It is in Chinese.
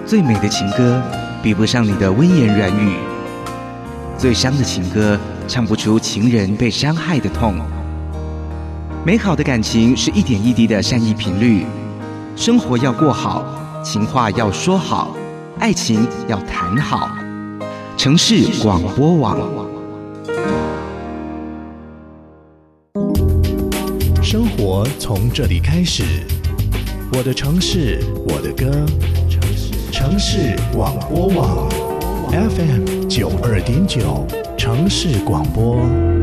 最美的情歌比不上你的温言软语，最伤的情歌唱不出情人被伤害的痛。美好的感情是一点一滴的善意频率，生活要过好，情话要说好，爱情要谈好。城市广播网， 生活从这里开始，我的城市，我的歌，城市广播网 FM 92.9，城市广播。